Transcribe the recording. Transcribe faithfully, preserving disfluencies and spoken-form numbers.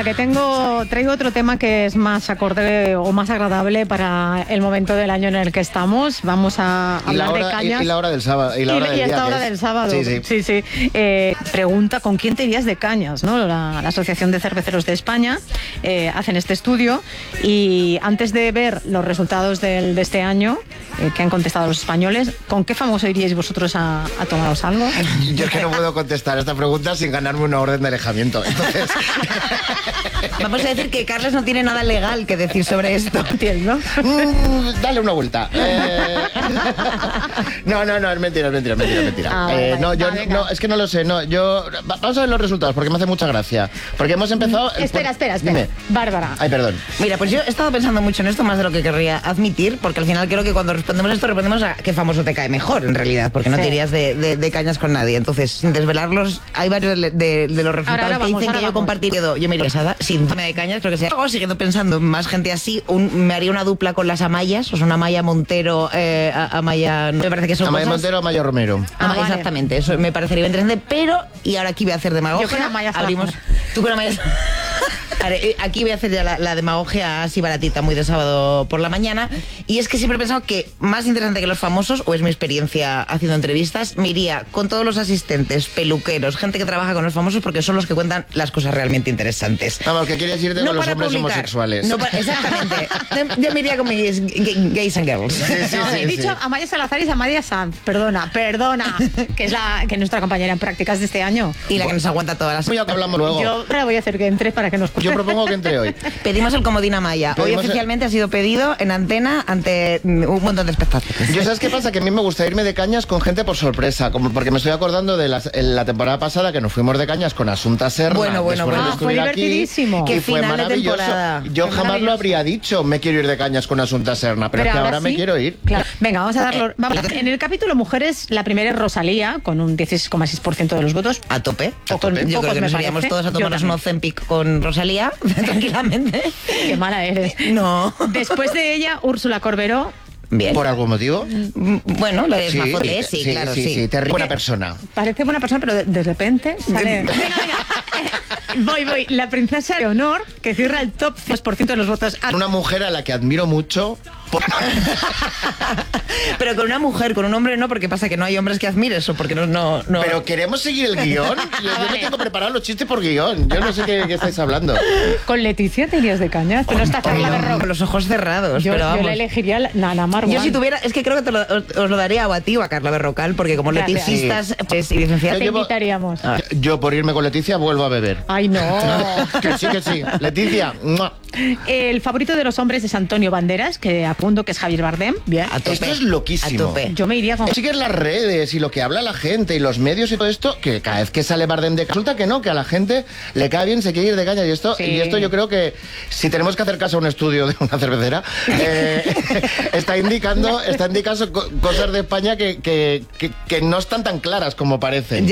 Venga, que tengo, traigo otro tema que es más acorde o más agradable para el momento del año en el que estamos. Vamos a hablar hora, de cañas. Y, y la hora del sábado. Y, la hora y, del y esta día hora que del es. sábado. Sí, sí. sí, sí. Eh, pregunta, ¿con quién te irías de cañas? ¿No? La, la Asociación de Cerveceros de España eh, hacen este estudio y antes de ver los resultados del, de este año, eh, que han contestado los españoles, ¿con qué famoso iríais vosotros a, a tomaros algo? Yo es que no puedo contestar esta pregunta sin ganarme una orden de alejamiento. Entonces... Vamos a decir que Carlos no tiene nada legal que decir sobre esto. Entiendo. Mm, dale una vuelta. Eh... No, no, no, es mentira, es mentira, es mentira, es mentira. Ah, eh, vale, no, yo vale, no, es que no lo sé, no, yo vamos a ver los resultados porque me hace mucha gracia. Porque hemos empezado. Mm, espera, espera, espera. Dime. Bárbara. Ay, perdón. Mira, pues yo he estado pensando mucho en esto más de lo que querría admitir, porque al final creo que cuando respondemos esto respondemos a qué famoso te cae mejor, en realidad, porque no Sí. te irías de, de, de cañas con nadie. Entonces, sin desvelarlos, hay varios de, de- de los resultados ahora que vamos, dicen ahora que yo vamos. compartiría. Yo me iría casada sin tema de cañas, creo que sea. Luego, siguiendo pensando en más gente así, un- me haría una dupla con las Amayas, o sea, una Amaya Montero, eh, a- Amaya, me parece que son Amaya cosas- Montero, Amaya Romero. Ah, Ah, vale. Exactamente, eso me parecería interesante, pero, y ahora aquí voy a hacer demagogia. Yo con Amaya Salazar. Abrimos. Tú con Amaya Vale, eh, aquí voy a hacer ya la, la demagogia así baratita, muy de sábado por la mañana. Y es que siempre he pensado que más interesante que los famosos, o es mi experiencia haciendo entrevistas, me iría con todos los asistentes, peluqueros, gente que trabaja con los famosos, porque son los que cuentan las cosas realmente interesantes. Vamos, que quieres irte con los hombres homosexuales. No para- exactamente. Yo me iría con mis gay- gays and girls. Sí, sí, No, sí, he sí. dicho Amaya Salazar y Amaya Sanz. Perdona, perdona. Que es la que es nuestra compañera en prácticas de este año. Y la que nos aguanta todas las... Ya que hablamos luego. Yo ahora voy a hacer que entre para que nos cuente. Yo propongo que entre hoy. Pedimos el comodín Amaya. Hoy Pedimos el- oficialmente ha sido pedido en antena ante mm, un montón de espectáculos. Yo, ¿sabes qué pasa? Que a mí me gusta irme de cañas con gente por sorpresa, como porque me estoy acordando de las- en la temporada pasada que nos fuimos de cañas con Asunta Serna. Bueno, bueno, después de bueno. que Ah, fue estuviera aquí, divertidísimo. y Qué fue final de maravilloso. temporada. Yo Fue jamás lo maravilloso. habría dicho, me quiero ir de cañas con Asunta Serna, pero, es que ahora me sí. quiero ir. Claro. Venga, vamos a darlo. Vamos. En el capítulo Mujeres, la primera es Rosalía, con un dieciséis coma seis por ciento de los votos. A tope. O con Yo pocos, creo que me nos iríamos parece. todos a Yo tomarnos un también. Ozempic con Rosalía, tranquilamente. Qué mala eres. No. Después de ella, Úrsula Corberó. Bien. ¿Por algún motivo? Mm, Bueno, la de Sí, Esmafote, sí, sí, claro, sí, sí. sí, terrible. Buena persona. Parece buena persona, pero de, de repente sale... Venga, venga. Eh, Voy, voy. La princesa Leonor, que cierra el top dos por ciento de los votos. Ah, Una mujer a la que admiro mucho. por- Pero con una mujer, con un hombre no, porque pasa que no hay hombres que admires o porque no... no, no. Pero queremos seguir el guión. Yo, yo me Vale. tengo preparado los chistes por guión. Yo no sé qué, qué estáis hablando. Con Leticia te irías de cañas. Pero no está Carla Con Berrocal. los ojos cerrados, Yo, pero yo vamos. le elegiría la Nana Marwan. Yo si tuviera, es que creo que te lo- os, os lo daría o a ti o a Carla Berrocal, porque como Gracias. leticistas pues, y licenciadas... Te Yo llevo- invitaríamos. Yo por irme con Leticia vuelvo a beber. Ay, no. Que sí, que sí. Leticia. ¡mua! El favorito de los hombres es Antonio Banderas, que apunto que es Javier Bardem. Bien. A tope. Esto es loquísimo. A tope. Yo me iría con... Sigues las redes y lo que habla la gente y los medios y todo esto, que cada vez que sale Bardem de... Resulta que no, que a la gente le cae bien, se quiere ir de caña y esto, Sí. y esto yo creo que si tenemos que hacer caso a un estudio de una cervecera, eh, está indicando está indicando co- cosas de España que, que, que, que no están tan claras como parecen.